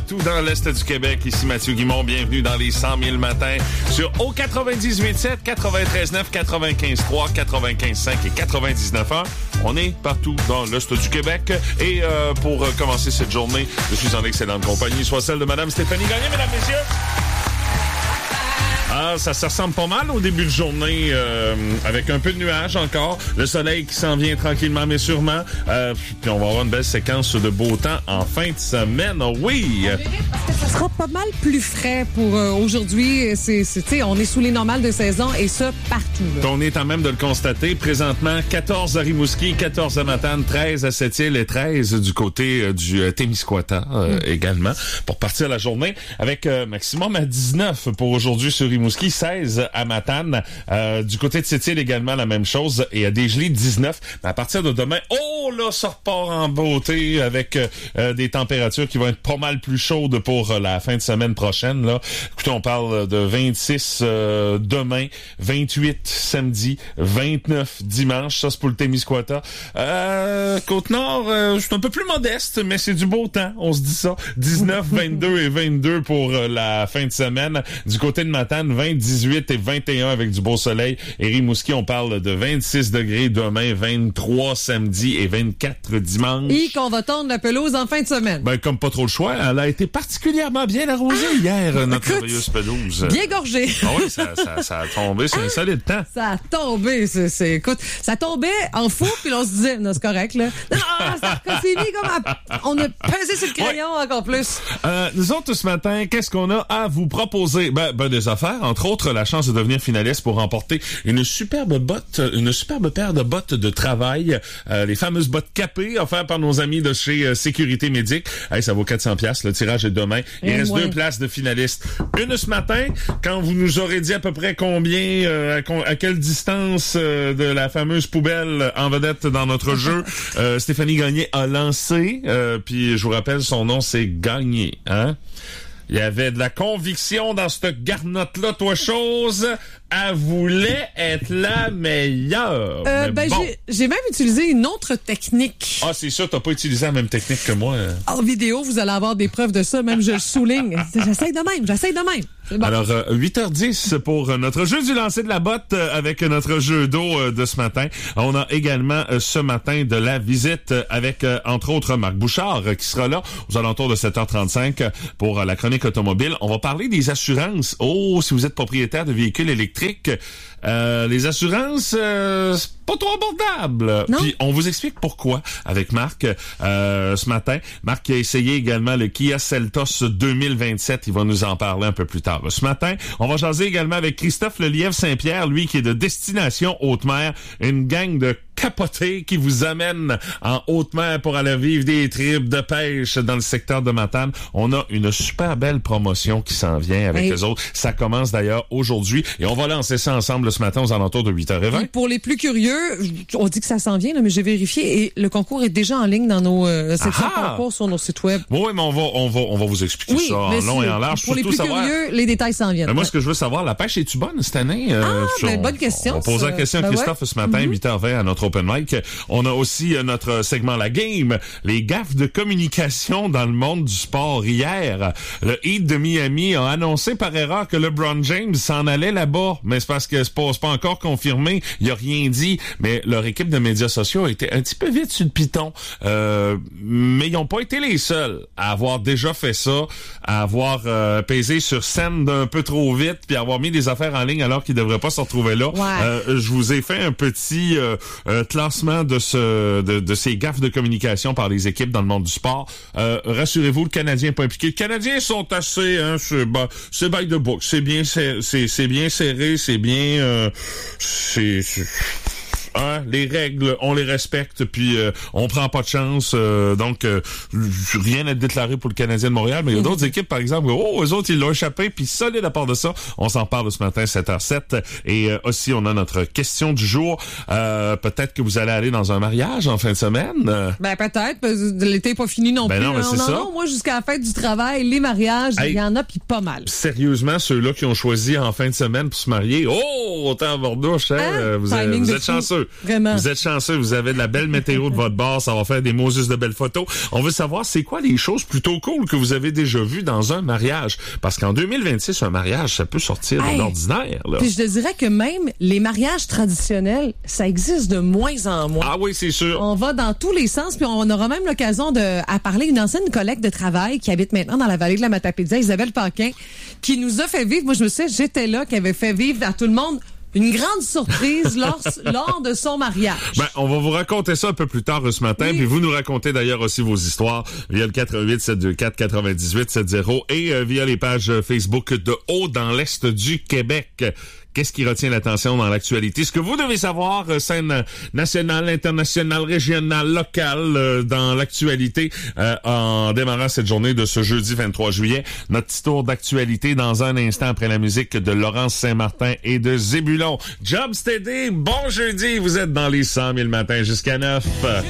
partout dans l'Est du Québec. Ici Mathieu Guimond, bienvenue dans les 100 000 matins sur O98.7, 93.9, 95.3, 95.5 et 99.1. On est partout dans l'Est du Québec. Et pour commencer cette journée, je suis en excellente compagnie, soit celle de Mme Stéphanie Gagné, mesdames, messieurs. Ah, ça ressemble pas mal au début de journée, avec un peu de nuages encore. Le soleil qui s'en vient tranquillement mais sûrement. Puis on va avoir une belle séquence de beau temps en fin de semaine. Oh, oui! Ça sera pas mal plus frais pour aujourd'hui. On est sous les normales de saison et ça partout. Là. On est en même de le constater. Présentement, 14 à Rimouski, 14 à Matane, 13 à Sept-Îles et 13 du côté du Témiscouata également. Pour partir la journée avec maximum à 19 pour aujourd'hui sur Rimouski, 16 à Matane. Du côté de Sept-Îles également la même chose et à Desgelées 19. Mais à partir de demain, oh là, ça repart en beauté avec des températures qui vont être pas mal plus chaudes pour la fin de semaine prochaine. Là. Écoutez, on parle de 26 demain, 28 samedi, 29 dimanche. Ça, c'est pour le Témiscouata. Côte-Nord, c'est un peu plus modeste, mais c'est du beau temps. On se dit ça. 19, 22 et 22 pour la fin de semaine. Du côté de Matane, 20, 18 et 21 avec du beau soleil. Et Rimouski, on parle de 26 degrés demain, 23 samedi et 24 dimanche. Et qu'on va tondre la pelouse en fin de semaine. Ben, comme pas trop le choix, elle a été particulièrement bien arrosée hier, notre merveilleuse pelouse. Bien gorgée. Ah oui, ça a tombé, c'est un solide temps. Ça a tombé, écoute, ça tombait en fou, puis on se disait, non, c'est correct, là. Non, ça s'est mis comme on a pesé sur le crayon encore plus. Nous autres, ce matin, qu'est-ce qu'on a à vous proposer? Ben, des affaires. Entre autres, la chance de devenir finaliste pour remporter une superbe paire de bottes de travail, les fameuses bottes capées offertes par nos amis de chez Sécurité Médic. Hey, ça vaut 400$. Le tirage est demain. Il reste 2 places de finalistes. Une ce matin, quand vous nous aurez dit à peu près combien, à quelle distance de la fameuse poubelle en vedette dans notre jeu, Stéphanie Gagné a lancé. Puis je vous rappelle, son nom, c'est Gagné. Hein? Il y avait de la conviction dans cette garnotte-là, toi chose. Elle voulait être la meilleure. J'ai même utilisé une autre technique. Ah, c'est ça, t'as pas utilisé la même technique que moi. En vidéo, vous allez avoir des preuves de ça, même je le souligne. J'essaye de même. Bon. Alors, 8h10 pour notre jeu du lancer de la botte avec notre jeu d'eau de ce matin. On a également ce matin de la visite avec, entre autres, Marc Bouchard qui sera là aux alentours de 7h35 pour la chronique automobile. On va parler des assurances. Oh, si vous êtes propriétaire de véhicules électriques, les assurances, c'est pas trop abordable. Non? Puis on vous explique pourquoi avec Marc ce matin. Marc qui a essayé également le Kia Seltos 2027. Il va nous en parler un peu plus tard. Ce matin, on va jaser également avec Christophe Lelièvre-Saint-Pierre, lui qui est de Destination Haute-Mer, une gang de capotés qui vous amène en haute mer pour aller vivre des tripes de pêche dans le secteur de Matane. On a une super belle promotion qui s'en vient avec les autres. Ça commence d'ailleurs aujourd'hui et on va lancer ça ensemble ce matin aux alentours de 8h20. Et pour les plus curieux, on dit que ça s'en vient, là, mais j'ai vérifié et le concours est déjà en ligne dans nos sections concours sur nos sites web. Oui, mais on va vous expliquer ça en long et en large. Pour les plus curieux, les détails s'en viennent. Moi, ce que je veux savoir, la pêche, es-tu bonne cette année? Bonne question. On posera la question à Christophe ce matin, 8h20 à notre open mic. On a aussi notre segment La Game, les gaffes de communication dans le monde du sport. Hier, le Heat de Miami a annoncé par erreur que LeBron James s'en allait là-bas, mais c'est parce que c'est pas encore confirmé, il a rien dit, mais leur équipe de médias sociaux a été un petit peu vite sur le piton, mais ils n'ont pas été les seuls à avoir déjà fait ça, à avoir pesé sur scène d'un peu trop vite, puis avoir mis des affaires en ligne alors qu'ils devraient pas se retrouver là. Ouais. Je vous ai fait un petit classement de ces gaffes de communication par les équipes dans le monde du sport. Rassurez-vous, le Canadien n'est pas impliqué. Les Canadiens sont assez, c'est by the book. C'est bien serré, c'est bien, les règles, on les respecte, puis on prend pas de chance. Donc, rien à déclarer pour le Canadien de Montréal, mais il y a d'autres équipes, par exemple, eux autres, ils l'ont échappé, puis solide à part de ça. On s'en parle ce matin, 7h07. Et aussi, on a notre question du jour. Peut-être que vous allez aller dans un mariage en fin de semaine. Ben, peut-être, parce que l'été n'est pas fini non plus. Non, mais c'est ça. Non, moi, jusqu'à la fête du travail, les mariages, il y en a, puis pas mal. Sérieusement, ceux-là qui ont choisi en fin de semaine pour se marier, autant à Bordouche, vous êtes chanceux. chanceux. Vraiment. Vous êtes chanceux. Vous avez de la belle météo de votre bord. Ça va faire des Moses de belles photos. On veut savoir c'est quoi les choses plutôt cool que vous avez déjà vues dans un mariage. Parce qu'en 2026, un mariage, ça peut sortir de l'ordinaire, là. Puis je te dirais que même les mariages traditionnels, ça existe de moins en moins. Ah oui, c'est sûr. On va dans tous les sens, puis on aura même l'occasion à parler une ancienne collègue de travail qui habite maintenant dans la vallée de la Matapédia, Isabelle Paquin, qui nous a fait vivre, moi je me souviens, j'étais là, qui avait fait vivre à tout le monde une grande surprise lors de son mariage. Ben, on va vous raconter ça un peu plus tard ce matin, puis vous nous racontez d'ailleurs aussi vos histoires via le 418-724-9870 et via les pages Facebook de Haut dans l'Est du Québec. Qu'est-ce qui retient l'attention dans l'actualité? Ce que vous devez savoir, scène nationale, internationale, régionale, locale, dans l'actualité, en démarrant cette journée de ce jeudi 23 juillet. Notre petit tour d'actualité dans un instant après la musique de Laurence Saint-Martin et de Zébulon. Job Steady, bon jeudi, vous êtes dans les 100 000 matins jusqu'à 9.